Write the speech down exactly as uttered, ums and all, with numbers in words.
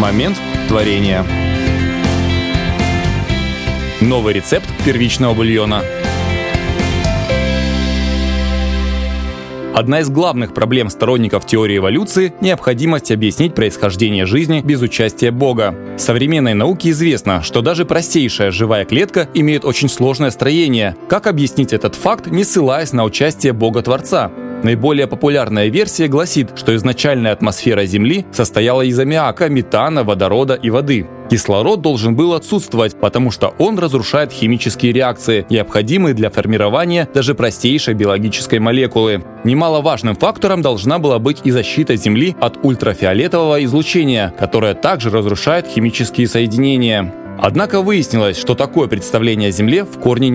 Момент творения. Новый рецепт первичного бульона. Одна из главных проблем сторонников теории эволюции – необходимость объяснить происхождение жизни без участия Бога. Современной науке известно, что даже простейшая живая клетка имеет очень сложное строение. Как объяснить этот факт, не ссылаясь на участие Бога-творца? Наиболее популярная версия гласит, что изначальная атмосфера Земли состояла из аммиака, метана, водорода и воды. Кислород должен был отсутствовать, потому что он разрушает химические реакции, необходимые для формирования даже простейшей биологической молекулы. Немаловажным фактором должна была быть и защита Земли от ультрафиолетового излучения, которое также разрушает химические соединения. Однако выяснилось, что такое представление о Земле в корне